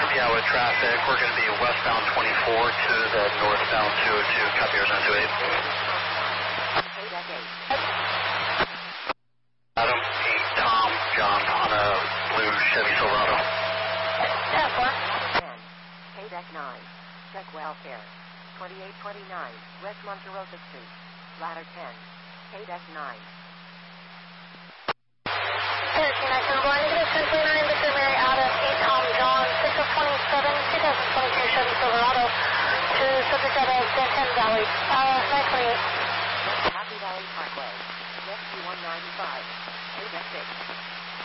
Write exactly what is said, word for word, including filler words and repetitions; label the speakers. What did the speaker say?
Speaker 1: Yeah, with traffic, we're going to be westbound twenty-four to the northbound two oh two, copy Arizona two eight. Adam, eight, Tom, John on a blue Chevy Silverado.
Speaker 2: ten, K-Deck nine, check welfare. twenty-eight twenty-nine, West Monterosa Street, ladder ten, K-Deck nine.
Speaker 3: thirteen, I can go negative ten twenty-nine, Victor Mary Adam, eight, Tom, John, six oh twenty-seven, twenty twenty-two Chevy Silverado to subject at Denton Valley, uh, nine twenty-eight.
Speaker 2: Happy Valley Parkway, West one ninety-five, K-Deck six.